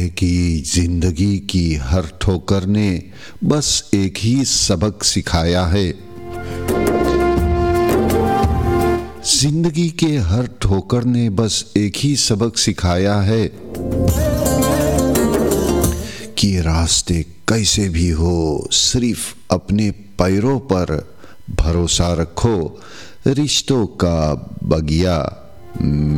है कि जिंदगी की हर ठोकर ने बस एक ही सबक सिखाया है। जिंदगी के हर ठोकर ने बस एक ही सबक सिखाया है कि रास्ते कैसे भी हो, सिर्फ अपने पैरों पर भरोसा रखो। रिश्तों का बगिया